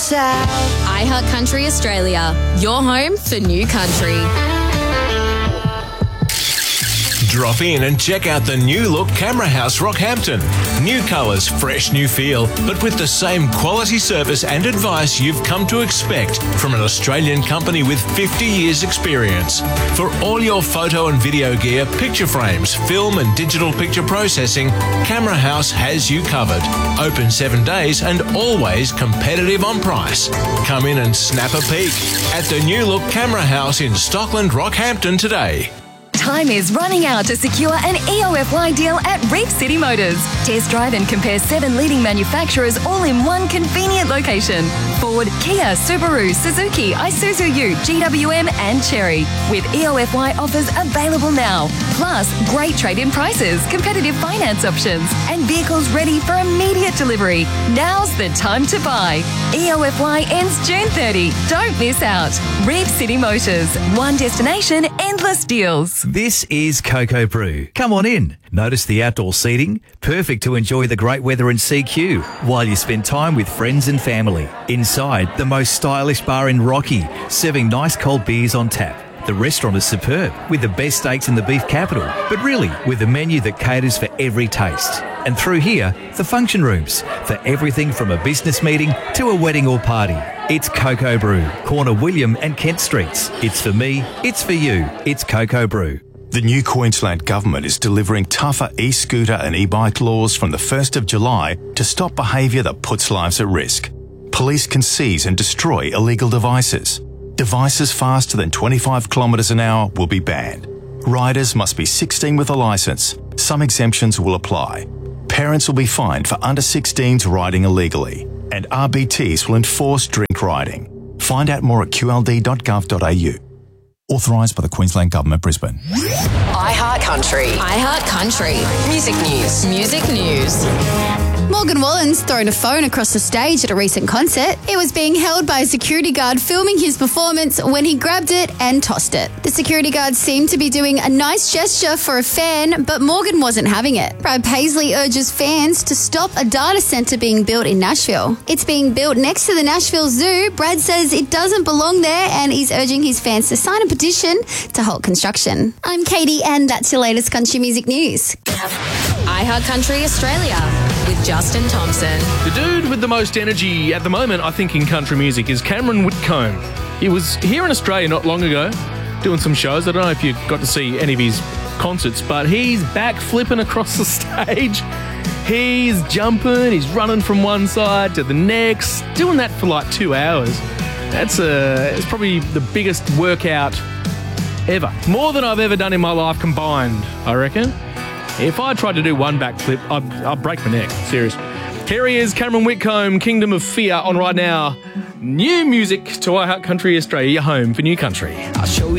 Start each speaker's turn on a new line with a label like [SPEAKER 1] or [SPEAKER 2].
[SPEAKER 1] shout.
[SPEAKER 2] iHeartCountry Australia, your home for new country.
[SPEAKER 3] Drop in and check out the new look Camera House Rockhampton. New colours, fresh new feel, but with the same quality service and advice you've come to expect from an Australian company with 50 years experience. For all your photo and video gear, picture frames, film and digital picture processing, Camera House has you covered. Open 7 days and always competitive on price. Come in and snap a peek at the new look Camera House in Stockland, Rockhampton today.
[SPEAKER 4] Time is running out to secure an EOFY deal at Reef City Motors. Test drive and compare 7 leading manufacturers all in one convenient location. Ford, Kia, Subaru, Suzuki, Isuzu U, GWM and Chery. With EOFY offers available now. Plus, great trade-in prices, competitive finance options and vehicles ready for immediate delivery. Now's the time to buy. EOFY ends June 30. Don't miss out. Reef City Motors. One destination, endless deals.
[SPEAKER 5] This is Cocoa Brew. Come on in. Notice the outdoor seating, perfect to enjoy the great weather in CQ while you spend time with friends and family. Inside, the most stylish bar in Rocky, serving nice cold beers on tap. The restaurant is superb, with the best steaks in the beef capital, but really with a menu that caters for every taste. And through here, the function rooms, for everything from a business meeting to a wedding or party. It's Cocoa Brew, corner William and Kent Streets. It's for me, it's for you, it's Cocoa Brew.
[SPEAKER 6] The new Queensland Government is delivering tougher e-scooter and e-bike laws from the 1st of July to stop behaviour that puts lives at risk. Police can seize and destroy illegal devices. Devices faster than 25 kilometres an hour will be banned. Riders must be 16 with a licence. Some exemptions will apply. Parents will be fined for under 16s riding illegally. And RBTs will enforce drink riding. Find out more at qld.gov.au. Authorised by the Queensland Government, Brisbane.
[SPEAKER 2] iHeartCountry. iHeartCountry. Music news. Music news.
[SPEAKER 7] Morgan Wallen's thrown a phone across the stage at a recent concert. It was being held by a security guard filming his performance when he grabbed it and tossed it. The security guard seemed to be doing a nice gesture for a fan, but Morgan wasn't having it. Brad Paisley urges fans to stop a data centre being built in Nashville. It's being built next to the Nashville Zoo. Brad says it doesn't belong there and he's urging his fans to sign a petition to halt construction. I'm Katie and that's your latest country music news.
[SPEAKER 2] iHeartCountry Australia with Justin Thompson.
[SPEAKER 8] The dude with the most energy at the moment, I think, in country music is Cameron Whitcomb. He was here in Australia not long ago doing some shows. I don't know if you got to see any of his concerts, but he's back flipping across the stage. He's jumping, he's running from one side to the next, doing that for like 2 hours. It's probably the biggest workout ever. More than I've ever done in my life combined, I reckon. If I tried to do one backflip, I'd break my neck. Serious. Here he is, Cameron Whitcomb, Kingdom of Fear on right now. New music to iHeartCountry Australia, your home for new country.
[SPEAKER 9] I'll show you